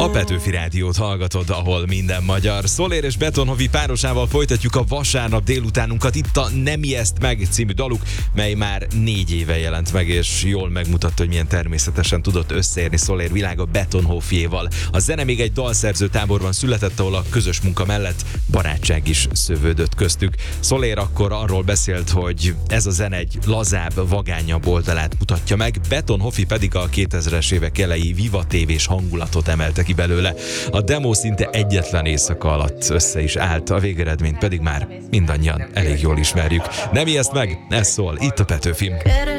A Petőfi Rádiót hallgatod, ahol minden magyar. Soler és Betonhofi párosával folytatjuk a vasárnap délutánunkat. Itt a Nem ijeszt meg című daluk, mely már 4 éve jelent meg, és jól megmutatta, hogy milyen természetesen tudott összeérni Soler világa Betonhofiéval. A zene még egy dalszerző táborban született, ahol a közös munka mellett barátság is szövődött köztük. Soler akkor arról beszélt, hogy ez a zene egy lazább, vagányabb oldalát mutatja meg, Betonhofi pedig a 2000-es évek elejé Viva TV-s hangulatot emelte ki belőle. A demo szinte egyetlen éjszaka alatt össze is állt, a végeredményt pedig már mindannyian elég jól ismerjük. Nem ijeszt meg, ez szól itt a Petőfin.